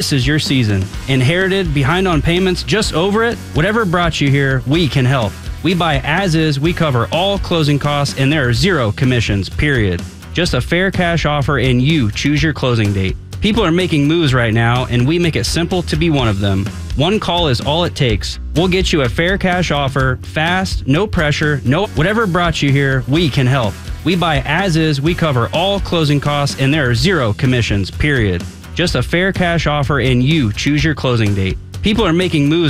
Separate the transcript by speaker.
Speaker 1: this is your season. Inherited, behind on payments, just over it? Whatever brought you here, we can help. We buy as is, we cover all closing costs, and there are zero commissions, period. Just a fair cash offer and you choose your closing date. People are making moves right now, and we make it simple to be one of them. One call is all it takes. We'll get you a fair cash offer, fast, no pressure, whatever brought you here, we can help. We buy as is, we cover all closing costs, and there are zero commissions, period. Just a fair cash offer and you choose your closing date. People are making moves